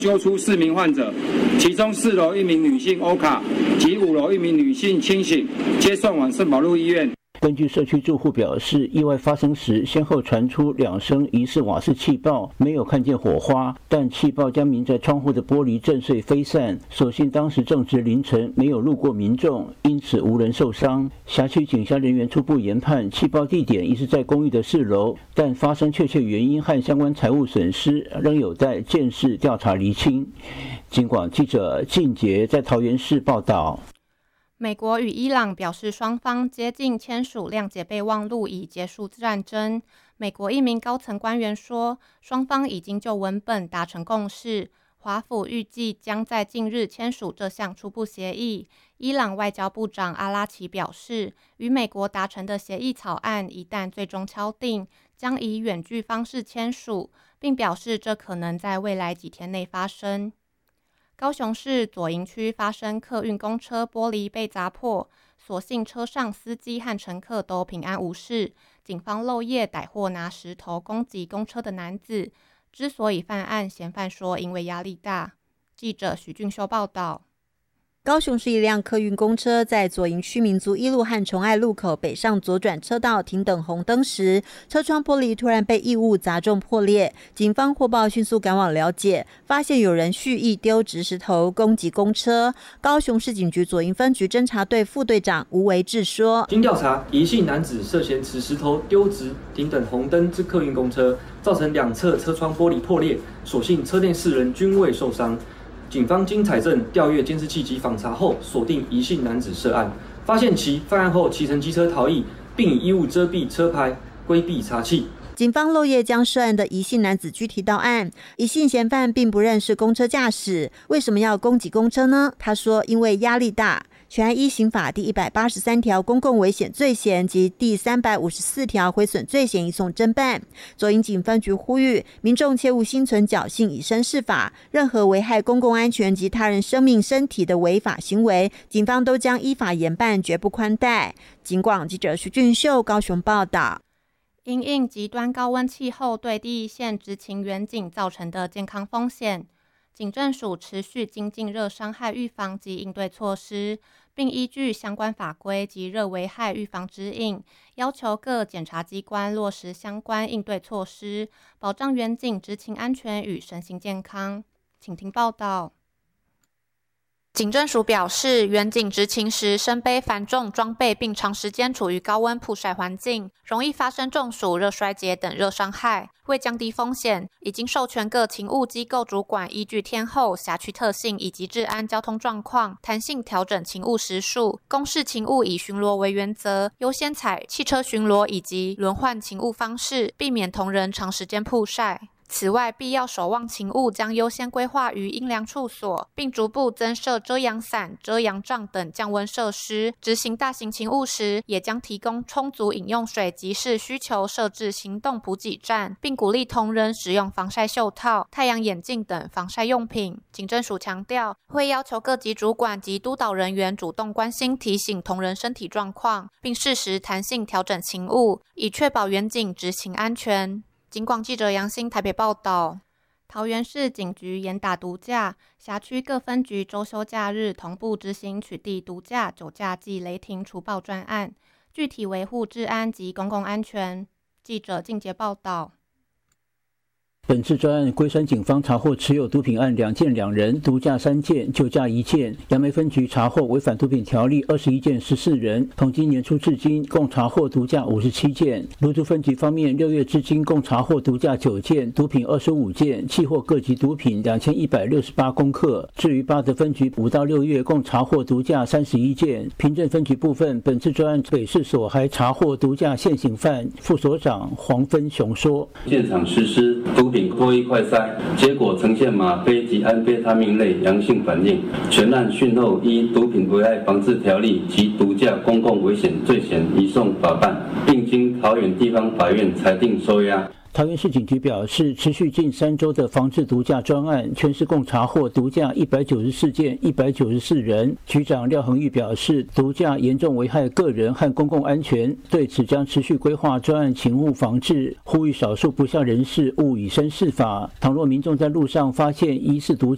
揪出4名患者，其中4楼1名女性欧卡及5楼1名女性清醒，接送往圣保路医院。 根据社区住户表示，意外发生时先后传出2声疑似瓦斯气爆，没有看见火花，但气爆将明在窗户的玻璃震碎飞散。所幸当时正值凌晨，没有路过民众，因此无人受伤。辖区警消人员初步研判，气爆地点疑是在公寓的4楼，但发生确切原因和相关财物损失仍有待鉴识调查厘清。警广记者靳杰在桃园市报道。 美国与伊朗表示，双方接近签署谅解备忘录，以结束战争。美国一名高层官员说，双方已经就文本达成共识，华府预计将在近日签署这项初步协议。伊朗外交部长阿拉奇表示，与美国达成的协议草案一旦最终敲定，将以远距方式签署，并表示这可能在未来几天内发生。高雄市左营区发生客运公车玻璃被砸破，所幸车上司机和乘客都平安无事。警方漏夜逮获拿石头攻击公车的男子，之所以犯案，嫌犯说因为压力大。记者许俊修报道。 高雄市一辆客运公车在左营区民族一路和崇爱路口北上左转车道停等红灯时，车窗玻璃突然被异物砸中破裂。警方获报迅速赶往了解，发现有人蓄意丢掷石头攻击公车。高雄市警局左营分局侦查队副队长吴维志说：“ 经调查，疑姓男子涉嫌持石头丢掷停等红灯之客运公车，造成2侧车窗玻璃破裂，所幸车内4人均未受伤。”警方经采证、调阅监视器及访查后，锁定疑姓男子涉案，发现其犯案后骑乘机车逃逸，并以衣物遮蔽车牌，规避查缉。 警方漏夜将涉案的疑姓男子拘提到案。疑姓嫌犯并不认识公车驾驶，为什么要攻击公车呢？他说，因为压力大。全案依刑法第183条公共危险罪嫌及第354条毁损罪嫌移送侦办。左营警分局呼吁民众切勿心存侥幸以身试法，任何危害公共安全及他人生命身体的违法行为，警方都将依法严办，绝不宽待。警广记者徐俊秀高雄报道。 因应极端高温气候对第一线执勤员警造成的健康风险，警政署持续精进热伤害预防及应对措施，并依据相关法规及热危害预防指引，要求各检察机关落实相关应对措施，保障员警执勤安全与身心健康。请听报道。警政署表示，员警执勤时身背繁重装备，并长时间处于高温曝晒环境，容易发生中暑、热衰竭等热伤害。为降低风险，已经授权各勤务机构主管依据天候、辖区特性以及治安交通状况，弹性调整勤务时数。公示勤务以巡逻为原则，优先采汽车巡逻以及轮换勤务方式，避免同仁长时间曝晒。此外，必要守望勤务将优先规划于阴凉处所，并逐步增设遮阳伞、遮阳帐等降温设施。执行大型勤务时，也将提供充足饮用水及视需求设置行动补给站，并鼓励同仁使用防晒袖套、太阳眼镜等防晒用品。警政署强调，会要求各级主管及督导人员主动关心提醒同仁身体状况，并适时弹性调整勤务，以确保员警执勤安全。警广记者杨欣台北报道。桃园市警局严打毒驾，辖区各分局周休假日同步执行取缔毒驾、酒驾及雷霆除暴专案，具体维护治安及公共安全。记者靳杰报道。 本次专案，龟山警方查获持有毒品案2件2人，毒驾3件，酒驾1件。杨梅分局查获违反毒品条例21件14人。从今年初至今，共查获毒驾57件。芦竹分局方面，6月至今共查获毒驾9件，毒品25件，契获各级毒品2168公克。至于八德分局5到6月共查获毒驾31件。平镇分局部分，本次专案北市所还查获毒驾现行犯。副所长黄芬雄说：“ 现场实施毒品脱衣快筛，结果呈现吗啡及安非他命类阳性反应。全案讯后依毒品危害防治条例及毒驾公共危险罪嫌移送法办，并经桃园地方法院裁定收押。” 桃园市警局表示，持续近3周的防治毒驾专案，全市共查获毒驾194件，194人。局长廖恒玉表示，毒驾严重危害个人和公共安全，对此将持续规划专案勤务防治，呼吁少数不肖人士勿以身试法。倘若民众在路上发现疑似毒驾